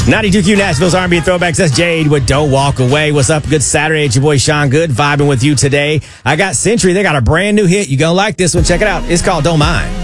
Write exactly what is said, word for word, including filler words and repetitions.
ninety-two Q Nashville's R and B Throwbacks. That's Jade with Don't Walk Away. What's up? Good Saturday. It's your boy Sean Good vibing with you today. I got Century. They got a brand new hit. You're going to like this one. Check it out. It's called Don't Mind.